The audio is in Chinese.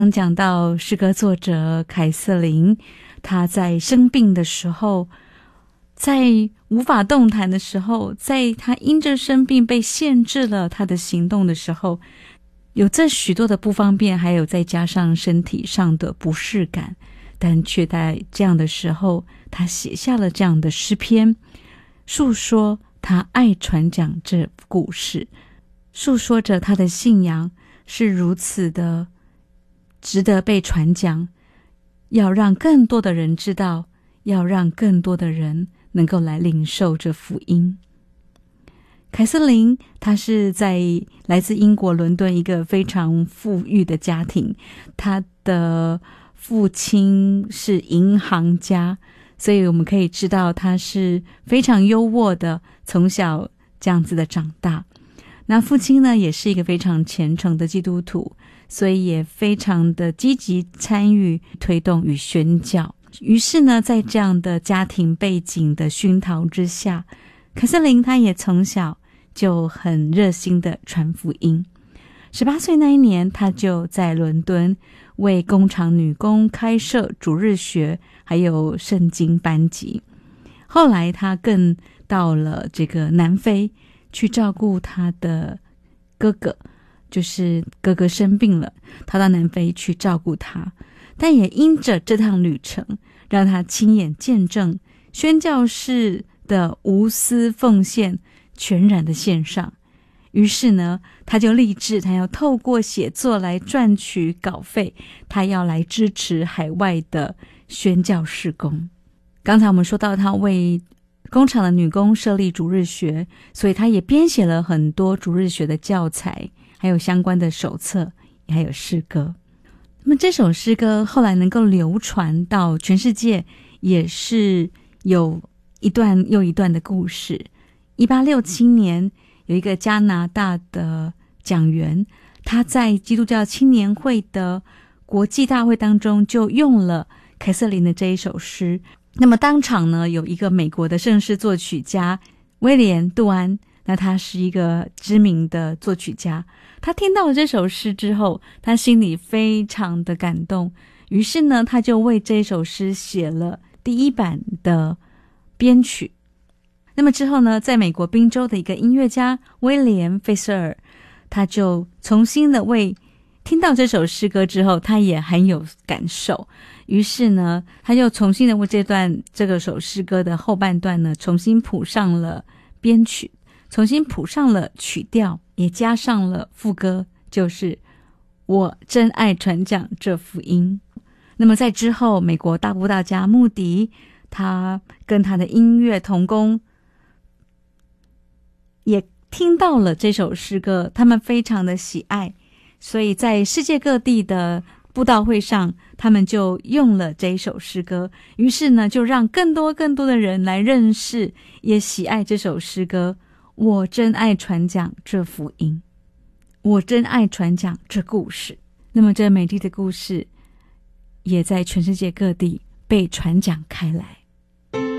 讲到诗歌作者凯瑟琳，她在生病的时候，在无法动弹的时候，在她因着生病被限制了她的行动的时候，有这许多的不方便，还有再加上身体上的不适感，但却在这样的时候，她写下了这样的诗篇，诉说她爱传讲这故事，诉说着她的信仰是如此的值得被传讲，要让更多的人知道，要让更多的人能够来领受这福音。凯瑟琳她是在来自英国伦敦一个非常富裕的家庭，她的父亲是银行家，所以我们可以知道她是非常优渥的，从小这样子的长大。那父亲呢，也是一个非常虔诚的基督徒，所以也非常的积极参与推动与宣教。于是呢，在这样的家庭背景的熏陶之下，凯瑟琳她也从小就很热心的传福音。18岁那一年，她就在伦敦为工厂女工开设主日学还有圣经班级。后来她更到了这个南非去照顾她的哥哥，就是哥哥生病了，她到南非去照顾他。但也因着这趟旅程，让她亲眼见证宣教士的无私奉献，全然的献上。于是呢，他就立志，他要透过写作来赚取稿费，他要来支持海外的宣教事工。刚才我们说到他为工厂的女工设立主日学，所以他也编写了很多主日学的教材，还有相关的手册，还有诗歌。那么这首诗歌后来能够流传到全世界，也是有一段又一段的故事。1867年，有一个加拿大的讲员，他在基督教青年会的国际大会当中就用了凯瑟琳的这一首诗。那么当场呢，有一个美国的圣诗作曲家威廉·杜安，那他是一个知名的作曲家，他听到了这首诗之后，他心里非常的感动，于是呢，他就为这首诗写了第一版的编曲。那么之后呢，在美国宾州的一个音乐家威廉·费舍尔，他就重新的听到这首诗歌之后，他也很有感受，于是呢，他又重新的为这首诗歌的后半段呢，重新谱上了编曲，重新谱上了曲调，也加上了副歌，就是我真爱传讲这福音。那么在之后，美国大布道家穆迪，他跟他的音乐同工也听到了这首诗歌，他们非常的喜爱，所以在世界各地的布道会上，他们就用了这一首诗歌，于是呢，就让更多的人来认识，也喜爱这首诗歌。我真爱传讲这福音，我真爱传讲这故事。那么这美丽的故事也在全世界各地被传讲开来。